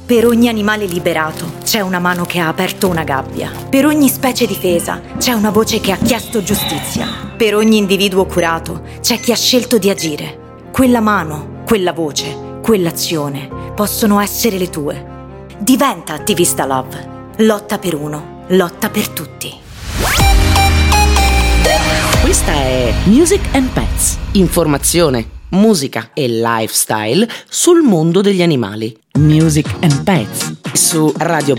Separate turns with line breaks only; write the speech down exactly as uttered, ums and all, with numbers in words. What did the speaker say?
Per ogni animale liberato c'è una mano che ha aperto una gabbia. Per ogni specie difesa c'è una voce che ha chiesto giustizia. Per ogni individuo curato c'è chi ha scelto di agire. Quella mano, quella voce, quell'azione possono essere le tue. Diventa attivista Love. Lotta per uno, lotta per tutti.
Questa è Music and Pets. Informazione, musica e lifestyle sul mondo degli animali. Music and Pets su Radio